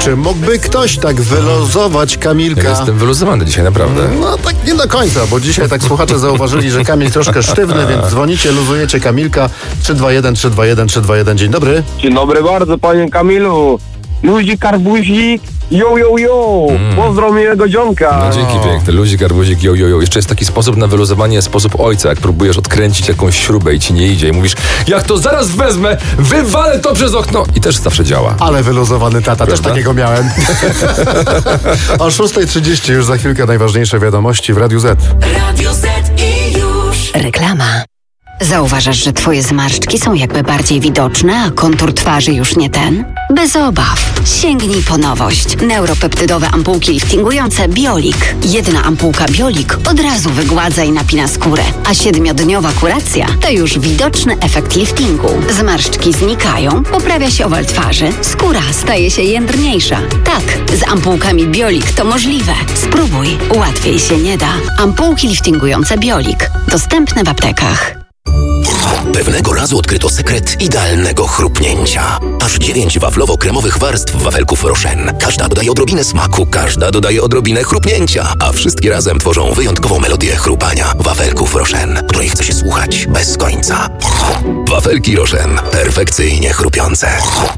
Czy mógłby ktoś tak wyluzować Kamilka? Ja jestem wyluzowany dzisiaj, naprawdę. No tak nie do końca, bo dzisiaj tak słuchacze zauważyli, że Kamil troszkę sztywny, więc dzwonicie, luzujecie Kamilka. 321 321 321. Dzień dobry. Dzień dobry bardzo, panie Kamilu. Luzik, arbuzik, jo. Pozdro miłego dzionka. No dzięki piękne. Luzik, arbuzik, jo. Jeszcze jest taki sposób na wyluzowanie, sposób ojca, jak próbujesz odkręcić jakąś śrubę i ci nie idzie i mówisz, jak to zaraz wezmę, wywalę to przez okno. I też zawsze działa. Ale wyluzowany tata, też takiego miałem. O 6:30 już za chwilkę najważniejsze wiadomości w Radiu Z. Radio Z i już. Reklama. Zauważasz, że twoje zmarszczki są jakby bardziej widoczne, a kontur twarzy już nie ten? Bez obaw. Sięgnij po nowość. Neuropeptydowe ampułki liftingujące Biolik. Jedna ampułka Biolik od razu wygładza i napina skórę, a 7-dniowa kuracja to już widoczny efekt liftingu. Zmarszczki znikają, poprawia się owal twarzy, skóra staje się jędrniejsza. Tak, z ampułkami Biolik to możliwe. Spróbuj, łatwiej się nie da. Ampułki liftingujące Biolik. Dostępne w aptekach. Pewnego razu odkryto sekret idealnego chrupnięcia. Aż 9 waflowo-kremowych warstw wafelków Rochen. Każda dodaje odrobinę smaku, każda dodaje odrobinę chrupnięcia, a wszystkie razem tworzą wyjątkową melodię chrupania wafelków Rochen, której chce się słuchać bez końca. Wafelki Rochen. Perfekcyjnie chrupiące.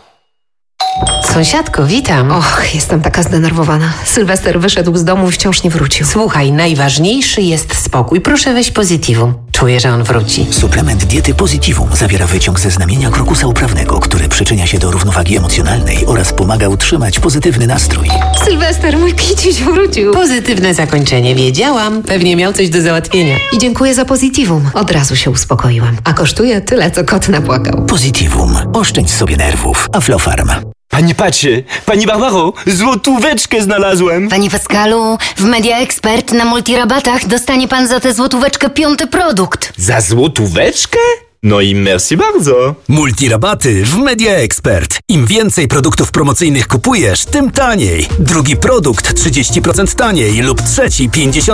Sąsiadko, witam. Och, jestem taka zdenerwowana. Sylwester wyszedł z domu, wciąż nie wrócił. Słuchaj, najważniejszy jest spokój. Proszę weź Positivum. Czuję, że on wróci. Suplement diety Positivum zawiera wyciąg ze znamienia krokusa uprawnego, który przyczynia się do równowagi emocjonalnej oraz pomaga utrzymać pozytywny nastrój. Sylwester, mój kiciuś wrócił. Pozytywne zakończenie, wiedziałam. Pewnie miał coś do załatwienia. I dziękuję za Positivum. Od razu się uspokoiłam. A kosztuje tyle, co kot napłakał. Positivum. Oszczędź sobie nerwów. Aflofarm. Pani patrzy, pani Barbaro, złotóweczkę znalazłem. Panie Pascalu, w Media Expert na multirabatach dostanie pan za tę złotóweczkę 5. produkt. Za złotóweczkę? No i merci bardzo. Multirabaty w Media Expert. Im więcej produktów promocyjnych kupujesz, tym taniej. Drugi produkt 30% taniej lub trzeci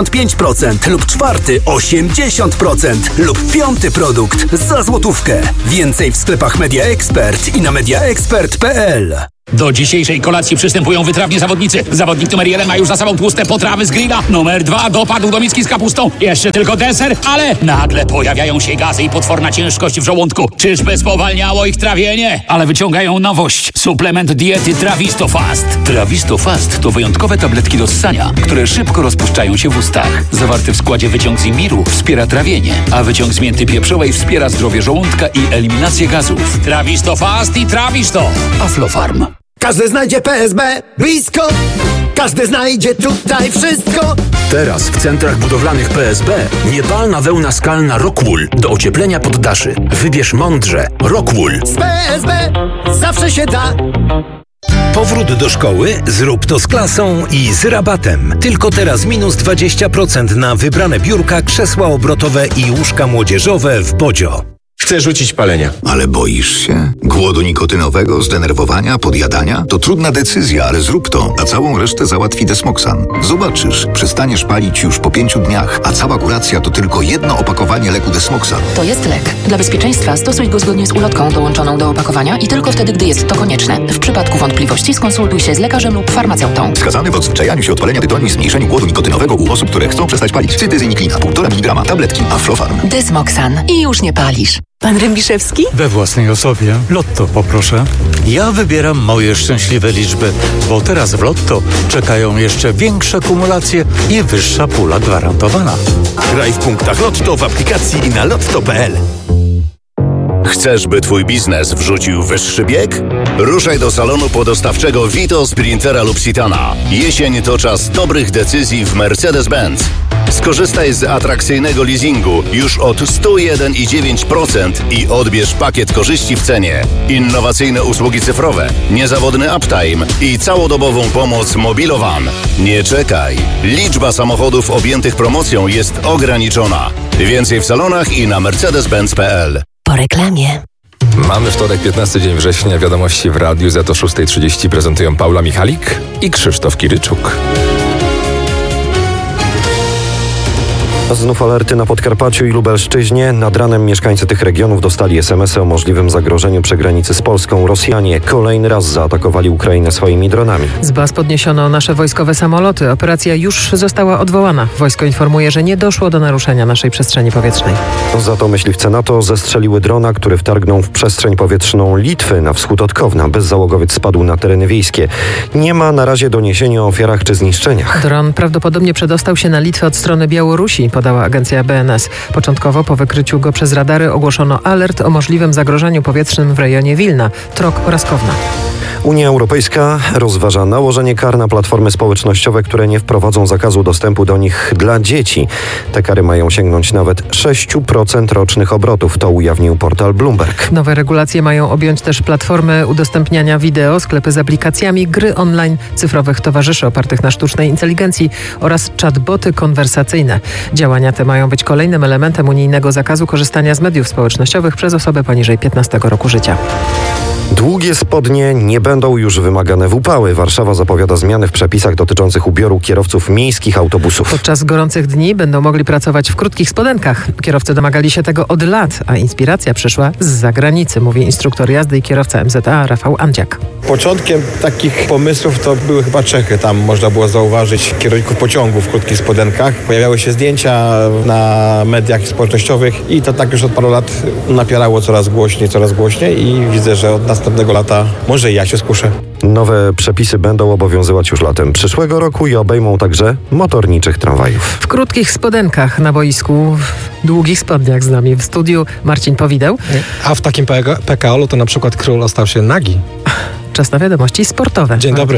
55% lub czwarty 80% lub piąty produkt za złotówkę. Więcej w sklepach Media Expert i na mediaexpert.pl. Do dzisiejszej kolacji przystępują wytrawni zawodnicy. Zawodnik numer 1 ma już za sobą tłuste potrawy z grilla. Numer 2 dopadł do miski z kapustą. Jeszcze tylko deser, ale nagle pojawiają się gazy i potworna ciężkość w żołądku. Czyżby spowalniało ich trawienie? Ale wyciągają nowość. Suplement diety Trawisto Fast. Trawisto Fast to wyjątkowe tabletki do ssania, które szybko rozpuszczają się w ustach. Zawarty w składzie wyciąg z imbiru wspiera trawienie, a wyciąg z mięty pieprzowej wspiera zdrowie żołądka i eliminację gazów. Trawisto Fast i Trawisto. Aflofarm. Każdy znajdzie PSB blisko. Każdy znajdzie tutaj wszystko. Teraz w centrach budowlanych PSB niepalna wełna skalna Rockwool do ocieplenia poddaszy. Wybierz mądrze. Rockwool. Z PSB zawsze się da. Powrót do szkoły? Zrób to z klasą i z rabatem. Tylko teraz minus 20% na wybrane biurka, krzesła obrotowe i łóżka młodzieżowe w Bodzio. Chcę rzucić palenia. Ale boisz się? Głodu nikotynowego, zdenerwowania, podjadania? To trudna decyzja, ale zrób to, a całą resztę załatwi Desmoxan. Zobaczysz, przestaniesz palić już po 5 dniach, a cała kuracja to tylko jedno opakowanie leku Desmoxan. To jest lek. Dla bezpieczeństwa stosuj go zgodnie z ulotką dołączoną do opakowania i tylko wtedy, gdy jest to konieczne. W przypadku wątpliwości skonsultuj się z lekarzem lub farmaceutą. Wskazany w odzwyczajaniu się od palenia tytoniu i zmniejszeniu głodu nikotynowego u osób, które chcą przestać palić. Cytyzyniklina, 1,5 mg, tabletki Aflofarm. Desmoxan. I już nie palisz. Pan Rębiszewski? We własnej osobie. Lotto poproszę. Ja wybieram moje szczęśliwe liczby, bo teraz w Lotto czekają jeszcze większe kumulacje i wyższa pula gwarantowana. Graj w punktach Lotto w aplikacji i na lotto.pl. Chcesz, by twój biznes wrzucił wyższy bieg? Ruszaj do salonu podostawczego Vito, Sprintera lub Citana. Jesień to czas dobrych decyzji w Mercedes-Benz. Skorzystaj z atrakcyjnego leasingu już od 101,9% i odbierz pakiet korzyści w cenie. Innowacyjne usługi cyfrowe, niezawodny uptime i całodobową pomoc Mobilowan. Nie czekaj. Liczba samochodów objętych promocją jest ograniczona. Więcej w salonach i na mercedes-benz.pl. Po reklamie. Mamy wtorek, 15 dzień września. Wiadomości w Radiu Z o 6:30 prezentują Paula Michalik i Krzysztof Kiryczuk. Znów alerty na Podkarpaciu i Lubelszczyźnie. Nad ranem mieszkańcy tych regionów dostali SMS-y o możliwym zagrożeniu przy granicy z Polską. Rosjanie kolejny raz zaatakowali Ukrainę swoimi dronami. Z baz podniesiono nasze wojskowe samoloty. Operacja już została odwołana. Wojsko informuje, że nie doszło do naruszenia naszej przestrzeni powietrznej. Za to myśliwce NATO zestrzeliły drona, który wtargnął w przestrzeń powietrzną Litwy na wschód od Kowna. Bezzałogowiec spadł na tereny wiejskie. Nie ma na razie doniesienia o ofiarach czy zniszczeniach. Dron prawdopodobnie przedostał się na Litwę od strony Białorusi, podała agencja BNS. Początkowo po wykryciu go przez radary ogłoszono alert o możliwym zagrożeniu powietrznym w rejonie Wilna, Trok oraz Kowna. Unia Europejska rozważa nałożenie kar na platformy społecznościowe, które nie wprowadzą zakazu dostępu do nich dla dzieci. Te kary mają sięgnąć nawet 6% rocznych obrotów, to ujawnił portal Bloomberg. Nowe regulacje mają objąć też platformy udostępniania wideo, sklepy z aplikacjami, gry online, cyfrowych towarzyszy opartych na sztucznej inteligencji oraz chatboty konwersacyjne. Działania te mają być kolejnym elementem unijnego zakazu korzystania z mediów społecznościowych przez osoby poniżej 15 roku życia. Długie spodnie nie będą już wymagane w upały. Warszawa zapowiada zmiany w przepisach dotyczących ubioru kierowców miejskich autobusów. Podczas gorących dni będą mogli pracować w krótkich spodenkach. Kierowcy domagali się tego od lat, a inspiracja przyszła z zagranicy, mówi instruktor jazdy i kierowca MZA Rafał Andziak. Początkiem takich pomysłów to były chyba Czechy. Tam można było zauważyć kierowników pociągów w krótkich spodenkach. Pojawiały się zdjęcia na mediach społecznościowych i to tak już od paru lat napierało coraz głośniej i widzę, że od następnego lata może i ja się skuszę. Nowe przepisy będą obowiązywać już latem przyszłego roku i obejmą także motorniczych tramwajów. W krótkich spodenkach na boisku, w długich spodniach z nami w studiu Marcin Powideł. A w takim PKO-lu to na przykład król ostał się nagi. Czas na wiadomości sportowe. Dzień dobry.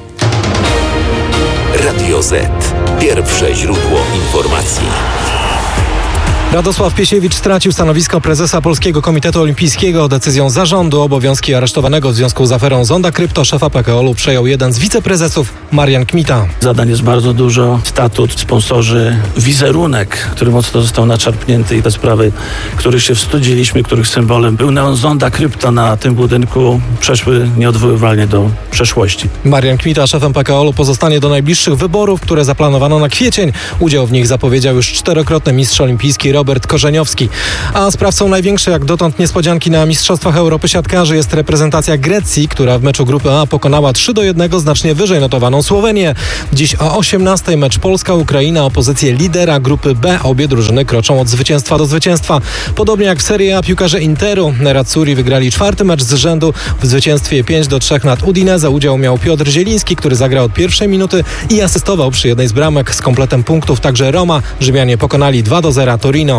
Radio Z. Pierwsze źródło informacji. Radosław Piesiewicz stracił stanowisko prezesa Polskiego Komitetu Olimpijskiego. Decyzją zarządu obowiązki aresztowanego w związku z aferą Zonda Krypto szefa PKO-u przejął jeden z wiceprezesów, Marian Kmita. Zadań jest bardzo dużo. Statut, sponsorzy, wizerunek, który mocno został naczerpnięty i te sprawy, których się wstydziliśmy, których symbolem był neon Zonda Krypto na tym budynku, przeszły nieodwoływalnie do przeszłości. Marian Kmita szefem PKO-u pozostanie do najbliższych wyborów, które zaplanowano na kwiecień. Udział w nich zapowiedział już 4-krotny mistrz olimpijski Robert Korzeniowski. A sprawcą największej jak dotąd niespodzianki na Mistrzostwach Europy siatkarzy jest reprezentacja Grecji, która w meczu grupy A pokonała 3-1 znacznie wyżej notowaną Słowenię. Dziś o 18:00 mecz Polska-Ukraina o pozycję lidera grupy B. Obie drużyny kroczą od zwycięstwa do zwycięstwa. Podobnie jak w Serie A piłkarze Interu. Nerazzurri wygrali 4. mecz z rzędu w zwycięstwie 5-3 nad Udinese. Udział miał Piotr Zieliński, który zagrał od pierwszej minuty i asystował przy jednej z bramek. Z kompletem punktów także Roma. Rzymianie pokonali 2-0 Torino.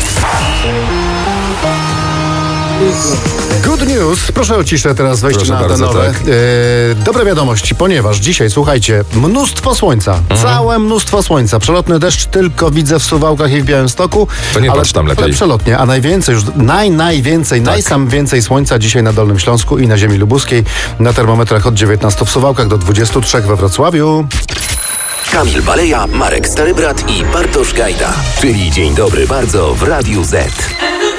Good news. Proszę o ciszę teraz, wejście na antenowe. Tak. Dobre wiadomości, ponieważ dzisiaj, słuchajcie, mnóstwo słońca. Całe mnóstwo słońca. Przelotny deszcz tylko widzę w Suwałkach i w Białymstoku. To nie patrz tam lepiej. Przelotnie, a najwięcej, już najwięcej, najsam więcej słońca dzisiaj na Dolnym Śląsku i na ziemi lubuskiej. Na termometrach od 19 w Suwałkach do 23 we Wrocławiu. Kamil Baleja, Marek Starybrat i Bartosz Gajda. Czyli Dzień Dobry Bardzo w Radiu Z.